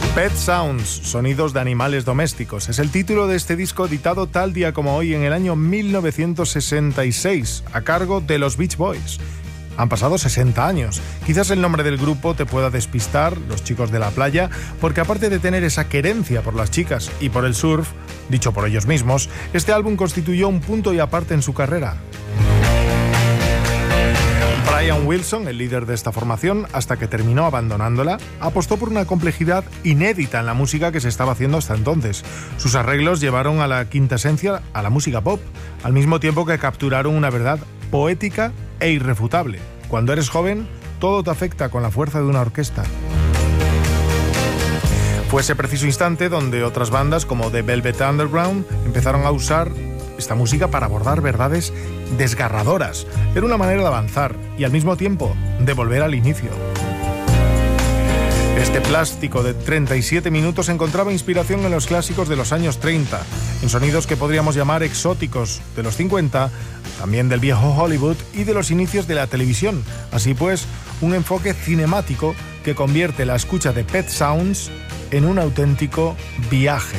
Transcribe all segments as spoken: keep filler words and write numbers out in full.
Pet Sounds, sonidos de animales domésticos, es el título de este disco editado tal día como hoy en el año mil novecientos sesenta y seis, a cargo de los Beach Boys. Han pasado sesenta años. Quizás el nombre del grupo te pueda despistar, Los Chicos de la Playa, porque aparte de tener esa querencia por las chicas y por el surf, dicho por ellos mismos, este álbum constituyó un punto y aparte en su carrera. Brian Wilson, el líder de esta formación, hasta que terminó abandonándola, apostó por una complejidad inédita en la música que se estaba haciendo hasta entonces. Sus arreglos llevaron a la quintasencia a la música pop, al mismo tiempo que capturaron una verdad poética e irrefutable. Cuando eres joven, todo te afecta con la fuerza de una orquesta. Fue ese preciso instante donde otras bandas como The Velvet Underground empezaron a usar esta música para abordar verdades desgarradoras. Era una manera de avanzar y al mismo tiempo de volver al inicio. Este plástico de treinta y siete minutos encontraba inspiración en los clásicos de los años treinta, en sonidos que podríamos llamar exóticos de los cincuenta, también del viejo Hollywood y de los inicios de la televisión. Así pues, un enfoque cinemático que convierte la escucha de Pet Sounds en un auténtico viaje.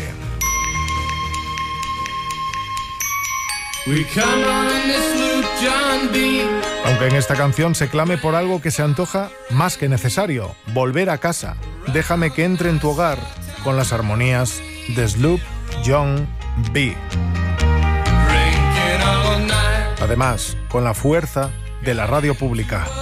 Aunque en esta canción se clame por algo que se antoja más que necesario, volver a casa. Déjame que entre en tu hogar con las armonías de Sloop John B. Además, con la fuerza de la radio pública.